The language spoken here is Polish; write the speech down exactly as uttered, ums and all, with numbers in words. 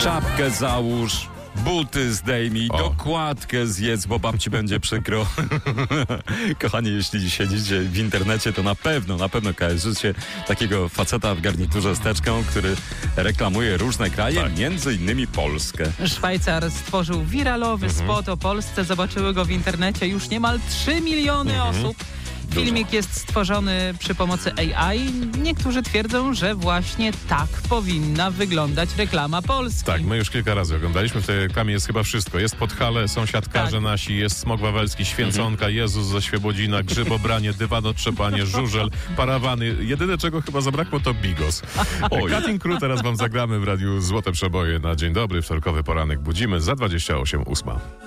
Czapkę załóż, buty zdejmij, O. dokładkę zjedz, bo babci będzie przykro. Kochani, jeśli siedzicie w internecie, to na pewno, na pewno kojarzycie takiego faceta w garniturze z teczką, który reklamuje różne kraje, Tak. między innymi Polskę. Szwajcar stworzył wiralowy Mhm. spot o Polsce. Zobaczyły go w internecie już niemal trzy miliony Mhm. osób. Filmik jest stworzony przy pomocy A I. Niektórzy twierdzą, że właśnie tak powinna wyglądać reklama Polski. Tak, my już kilka razy oglądaliśmy. W tej reklamie jest chyba wszystko. Jest Podhale, sąsiadkarze Tak. nasi, jest Smok Wawelski, Święconka, Jezus ze Świebodzina, Grzybobranie, Dywanotrzepanie, Żużel, Parawany. Jedyne, czego chyba zabrakło, to Bigos. Oj. Cutting Crew teraz wam zagramy w radiu Złote Przeboje na Dzień Dobry. Wtorkowy poranek budzimy za dwadzieścia osiem ósma.